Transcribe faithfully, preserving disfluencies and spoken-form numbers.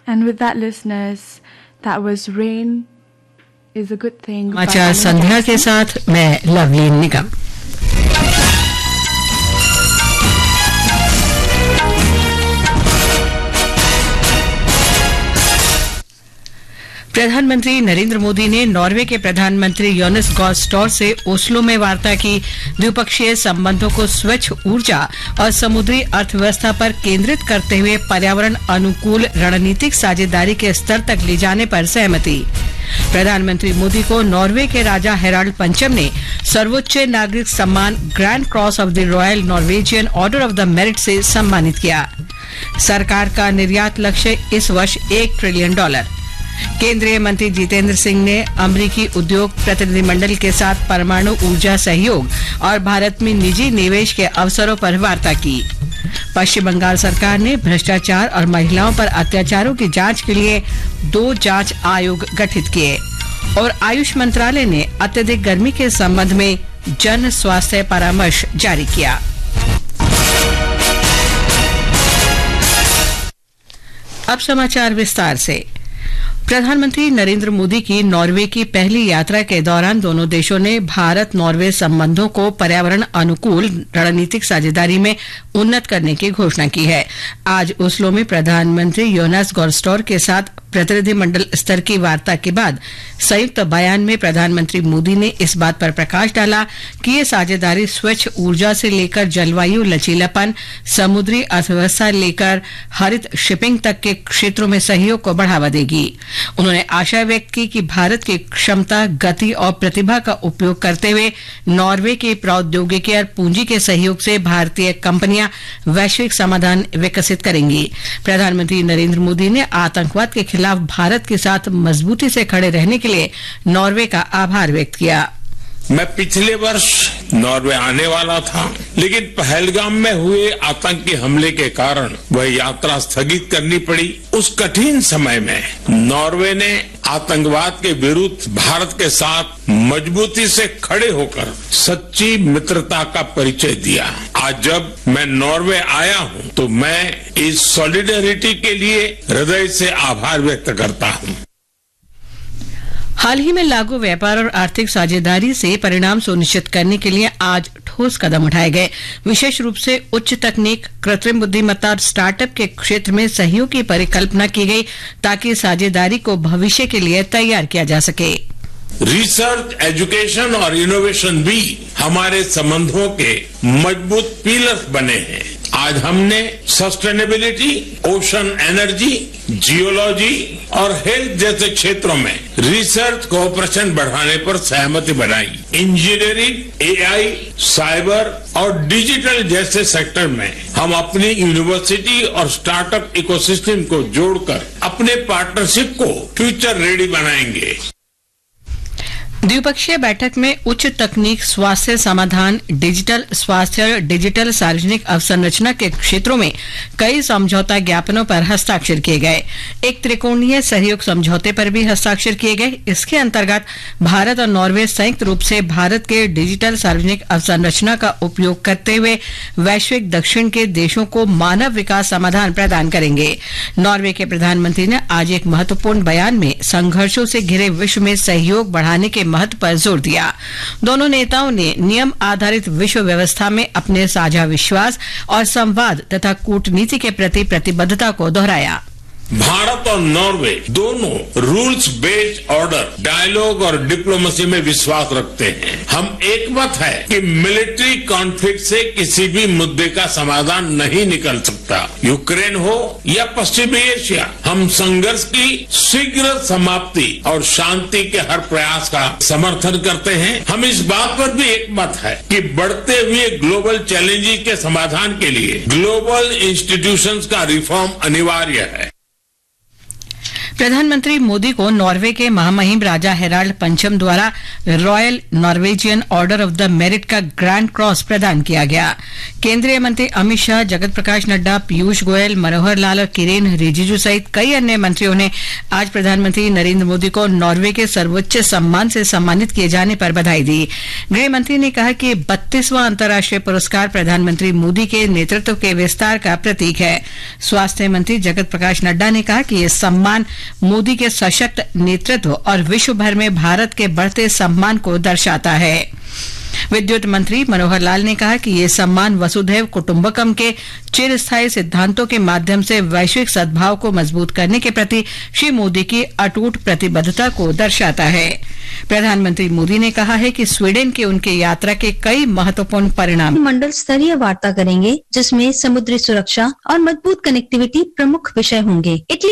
And with that, listeners, that was Rain is a Good Thing. समाचार संध्या के साथ मैं लवलीन निगम। प्रधानमंत्री नरेंद्र मोदी ने नॉर्वे के प्रधानमंत्री योनास गार स्टोर से ओस्लो में वार्ता की। द्विपक्षीय संबंधों को स्वच्छ ऊर्जा और समुद्री अर्थव्यवस्था पर केंद्रित करते हुए पर्यावरण अनुकूल रणनीतिक साझेदारी के स्तर तक ले जाने पर सहमति। प्रधानमंत्री मोदी को नॉर्वे के राजा हेराल्ड पंचम ने सर्वोच्च नागरिक सम्मान grand cross of the royal Norwegian order of the merit से सम्मानित किया। सरकार का निर्यात लक्ष्य इस वर्ष एक ट्रिलियन डॉलर। केंद्रीय मंत्री जितेंद्र सिंह ने अमेरिकी उद्योग प्रतिनिधिमंडल के साथ परमाणु ऊर्जा सहयोग और भारत में निजी निवेश के अवसरों पर वार्ता की। पश्चिम बंगाल सरकार ने भ्रष्टाचार और महिलाओं पर अत्याचारों की जांच के लिए दो जांच आयोग गठित किए। और आयुष मंत्रालय ने अत्यधिक गर्मी के संबंध में जन स्वास्थ्य परामर्श जारी किया। अब समाचार विस्तार से। प्रधानमंत्री नरेंद्र मोदी की नॉर्वे की पहली यात्रा के दौरान दोनों देशों ने भारत नॉर्वे संबंधों को पर्यावरण अनुकूल रणनीतिक साझेदारी में उन्नत करने की घोषणा की है। आज ओस्लो में प्रधानमंत्री योनास गार स्टोर के साथ प्रतिनिधिमंडल स्तर की वार्ता के बाद संयुक्त बयान में प्रधानमंत्री मोदी ने इस बात पर प्रकाश डाला कि ये साझेदारी स्वच्छ ऊर्जा से लेकर जलवायु लचीलापन, समुद्री अर्थव्यवस्था लेकर हरित शिपिंग तक के क्षेत्रों में सहयोग को बढ़ावा देगी। उन्होंने आशा व्यक्त की कि भारत की क्षमता, गति और प्रतिभा का उपयोग करते हुए नॉर्वे के प्रौद्योगिकी और पूंजी के सहयोग से भारतीय कंपनियां वैश्विक समाधान विकसित करेंगी। प्रधानमंत्री नरेंद्र मोदी ने आतंकवाद के खिलाफ भारत के साथ मजबूती से खड़े रहने के लिए नॉर्वे का आभार व्यक्त किया। मैं पिछले वर्ष नॉर्वे आने वाला था, लेकिन पहलगाम में हुए आतंकी हमले के कारण वह यात्रा स्थगित करनी पड़ी। उस कठिन समय में नॉर्वे ने आतंकवाद के विरुद्ध भारत के साथ मजबूती से खड़े होकर सच्ची मित्रता का परिचय दिया। आज जब मैं नॉर्वे आया हूं तो मैं इस सॉलिडेरिटी के लिए हृदय से आभार व्यक्त करता हूं। हाल ही में लागू व्यापार और आर्थिक साझेदारी से परिणाम सुनिश्चित करने के लिए आज ठोस कदम उठाए गए। विशेष रूप से उच्च तकनीक, कृत्रिम बुद्धिमत्ता और स्टार्टअप के क्षेत्र में सहयोग की परिकल्पना की गई ताकि साझेदारी को भविष्य के लिए तैयार किया जा सके। रिसर्च, एजुकेशन और इनोवेशन भी हमारे संबंधों के मजबूत पिलर्स बने हैं। आज हमने सस्टेनेबिलिटी, ओशन एनर्जी, जियोलॉजी और हेल्थ जैसे क्षेत्रों में रिसर्च कोऑपरेशन बढ़ाने पर सहमति बनाई। इंजीनियरिंग, एआई, साइबर और डिजिटल जैसे सेक्टर में हम अपनी यूनिवर्सिटी और स्टार्टअप इकोसिस्टम को जोड़कर अपने पार्टनरशिप को फ्यूचर रेडी बनाएंगे। द्विपक्षीय बैठक में उच्च तकनीक, स्वास्थ्य समाधान, डिजिटल स्वास्थ्य, डिजिटल सार्वजनिक अवसंरचना के क्षेत्रों में कई समझौता ज्ञापनों पर हस्ताक्षर किए गए। एक त्रिकोणीय सहयोग समझौते पर भी हस्ताक्षर किए गए। इसके अंतर्गत भारत और नॉर्वे संयुक्त रूप से भारत के डिजिटल सार्वजनिक अवसंरचना का उपयोग करते हुए वैश्विक दक्षिण के देशों को मानव विकास समाधान प्रदान करेंगे। नॉर्वे के प्रधानमंत्री ने आज एक महत्वपूर्ण बयान में संघर्षों से घिरे विश्व में सहयोग बढ़ाने के महत्व पर जोर दिया। दोनों नेताओं ने नियम आधारित विश्व व्यवस्था में अपने साझा विश्वास और संवाद तथा कूटनीति के प्रति प्रतिबद्धता को दोहराया। भारत और नॉर्वे दोनों रूल्स बेस्ड ऑर्डर, डायलॉग और डिप्लोमेसी में विश्वास रखते हैं। हम एकमत है कि मिलिट्री कॉन्फ्लिक्ट से किसी भी मुद्दे का समाधान नहीं निकल सकता। यूक्रेन हो या पश्चिमी एशिया, हम संघर्ष की शीघ्र समाप्ति और शांति के हर प्रयास का समर्थन करते हैं। हम इस बात पर भी एकमत है कि बढ़ते हुए ग्लोबल चैलेंजेस के समाधान के लिए ग्लोबल इंस्टीट्यूशंस का रिफॉर्म अनिवार्य है। प्रधानमंत्री मोदी को नॉर्वे के महामहिम राजा हेराल्ड पंचम द्वारा royal Norwegian order of the merit का ग्रैंड क्रॉस प्रदान किया गया। केंद्रीय मंत्री अमित शाह, जगत प्रकाश नड्डा, पीयूष गोयल, मनोहर लाल और किरेन रिजिजू सहित कई अन्य मंत्रियों ने आज प्रधानमंत्री नरेंद्र मोदी को नॉर्वे के सर्वोच्च सम्मान से सम्मानित किए जाने पर बधाई दी। गृह मंत्री ने कहा कि बत्तीसवां अंतर्राष्ट्रीय पुरस्कार प्रधानमंत्री मोदी के नेतृत्व के विस्तार का प्रतीक है। स्वास्थ्य मंत्री जगत प्रकाश नड्डा ने कहा कि यह सम्मान मोदी के सशक्त नेतृत्व और विश्व भर में भारत के बढ़ते सम्मान को दर्शाता है। विद्युत मंत्री मनोहर लाल ने कहा कि ये सम्मान वसुधैव कुटुंबकम के चिरस्थायी सिद्धांतों के माध्यम से वैश्विक सद्भाव को मजबूत करने के प्रति श्री मोदी की अटूट प्रतिबद्धता को दर्शाता है। प्रधानमंत्री मोदी ने कहा है कि स्वीडन की उनकी यात्रा के कई महत्वपूर्ण परिणाम मंडल स्तरीय वार्ता करेंगे, जिसमें समुद्री सुरक्षा और मजबूत कनेक्टिविटी प्रमुख विषय होंगे।